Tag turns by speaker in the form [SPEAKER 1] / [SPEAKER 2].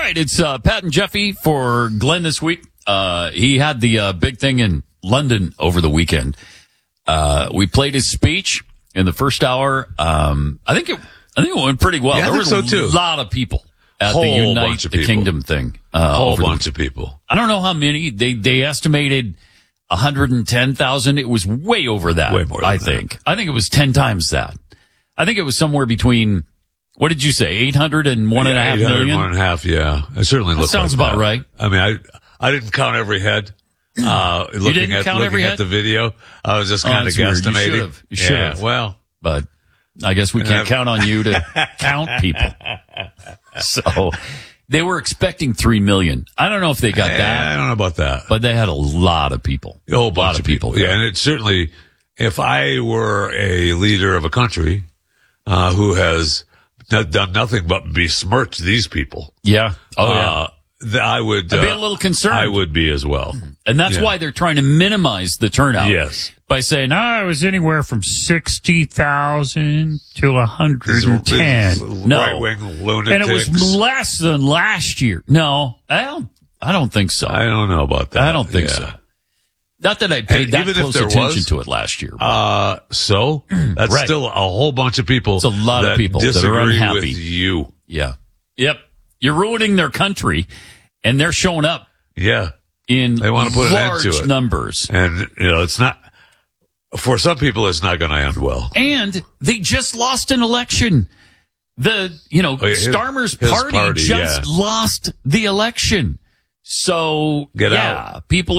[SPEAKER 1] right, it's Pat and Jeffy for Glenn this week. He had the big thing in London over the weekend. We played his speech in the first hour. I think it went pretty well.
[SPEAKER 2] Yeah,
[SPEAKER 1] there was
[SPEAKER 2] so too.
[SPEAKER 1] a lot of people at the Unite the Kingdom thing.
[SPEAKER 2] A whole bunch of people.
[SPEAKER 1] I don't know how many. They estimated 110,000. It was way over that.
[SPEAKER 2] Way more than
[SPEAKER 1] I think it was 10 times that. I think it was somewhere between, what did you say, 800 and 1.5 million?
[SPEAKER 2] 1.5, yeah. It certainly looks
[SPEAKER 1] sounds
[SPEAKER 2] like
[SPEAKER 1] about
[SPEAKER 2] that.
[SPEAKER 1] right.
[SPEAKER 2] I mean, I didn't count every head. Looking at the video, I was just kind of guesstimating.
[SPEAKER 1] You should have.
[SPEAKER 2] Well,
[SPEAKER 1] but I guess we can't count on you to count people. So they were expecting 3 million. I don't know if they got that.
[SPEAKER 2] I don't know about that.
[SPEAKER 1] But they had a lot of people.
[SPEAKER 2] A whole bunch of people. Yeah, and it certainly, if I were a leader of a country who has done nothing but besmirch these people.
[SPEAKER 1] Yeah.
[SPEAKER 2] I would
[SPEAKER 1] I'd be a little concerned.
[SPEAKER 2] I would be as well.
[SPEAKER 1] And that's why they're trying to minimize the turnout.
[SPEAKER 2] Yes.
[SPEAKER 1] By saying, it was anywhere from 60,000 to 110. No.
[SPEAKER 2] Right-wing lunatics.
[SPEAKER 1] And it was less than last year. No, I don't think so.
[SPEAKER 2] I don't know about that.
[SPEAKER 1] I don't think so. Not that I paid that close attention to it last year.
[SPEAKER 2] So that's
[SPEAKER 1] right.
[SPEAKER 2] Still a whole bunch of people.
[SPEAKER 1] It's a lot of people that are unhappy
[SPEAKER 2] with you.
[SPEAKER 1] Yeah. Yep. You're ruining their country, and they're showing up.
[SPEAKER 2] Yeah.
[SPEAKER 1] They
[SPEAKER 2] want to put
[SPEAKER 1] large
[SPEAKER 2] an end to it.
[SPEAKER 1] Numbers.
[SPEAKER 2] And, it's not, for some people, it's not going to end well.
[SPEAKER 1] And they just lost an election. Starmer's party just lost the election. So,
[SPEAKER 2] Get out.
[SPEAKER 1] People